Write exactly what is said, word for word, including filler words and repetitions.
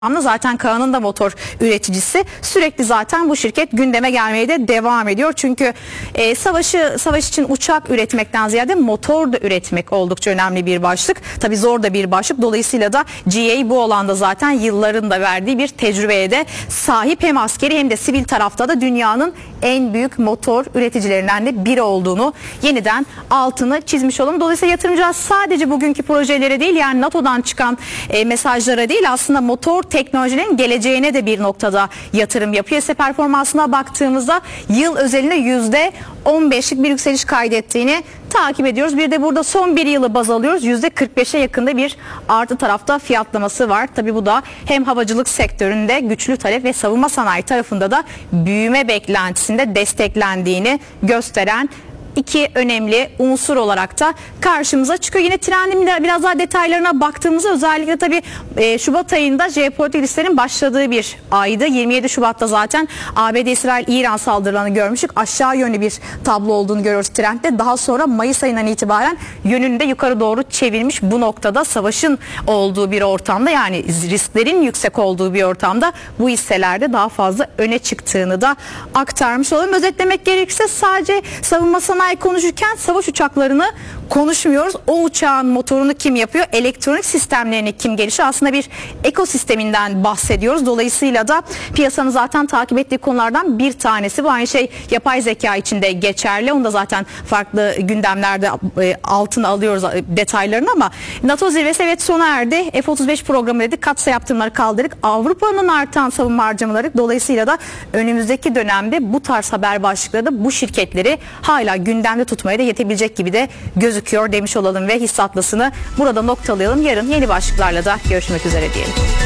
Zaten Kaan'ın da motor üreticisi, sürekli zaten bu şirket gündeme gelmeye de devam ediyor. Çünkü e, savaşı savaş için uçak üretmekten ziyade motor da üretmek oldukça önemli bir başlık. Tabii zor da bir başlık. Dolayısıyla da G A bu alanda zaten yılların da verdiği bir tecrübeye de sahip, hem askeri hem de sivil tarafta da dünyanın en büyük motor üreticilerinden de biri olduğunu yeniden altını çizmiş olalım. Dolayısıyla yatırımcılar sadece bugünkü projelere değil, yani NATO'dan çıkan e, mesajlara değil, aslında motor teknolojinin geleceğine de bir noktada yatırım yapıyor. Ise performansına baktığımızda yıl özelinde yüzde on beşlik bir yükseliş kaydettiğini takip ediyoruz. Bir de burada son bir yılı baz alıyoruz. yüzde kırk beşe yakında bir artı tarafta fiyatlaması var. Tabii bu da hem havacılık sektöründe güçlü talep ve savunma sanayi tarafında da büyüme beklentisinde desteklendiğini gösteren İki önemli unsur olarak da karşımıza çıkıyor. Yine trendin biraz daha detaylarına baktığımızda özellikle tabii e, Şubat ayında jeopolitik risklerin başladığı bir aydı. yirmi yedi Şubat'ta zaten A B D, İsrail, İran saldırılarını görmüştük. Aşağı yönlü bir tablo olduğunu görüyoruz trendde. Daha sonra Mayıs ayından itibaren yönünü de yukarı doğru çevirmiş. Bu noktada savaşın olduğu bir ortamda, yani risklerin yüksek olduğu bir ortamda bu hisselerde daha fazla öne çıktığını da aktarmış olalım. Özetlemek gerekirse sadece savunma sanayi konuşurken savaş uçaklarını konuşmuyoruz. O uçağın motorunu kim yapıyor? Elektronik sistemlerini kim geliştiriyor? Aslında bir ekosisteminden bahsediyoruz. Dolayısıyla da piyasanın zaten takip ettiği konulardan bir tanesi. Bu aynı şey yapay zeka için de geçerli. Onu da zaten farklı gündemlerde altına alıyoruz detaylarını, ama NATO zirvesi evet sona erdi. F otuz beş programı dedik. Katsa yaptırımları kaldırdık. Avrupa'nın artan savunma harcamaları dolayısıyla da önümüzdeki dönemde bu tarz haber başlıkları da bu şirketleri hala gündemde tutmaya da yetebilecek gibi de gözüküyor demiş olalım ve hisse atlasını burada noktalayalım. Yarın yeni başlıklarla da görüşmek üzere diyelim.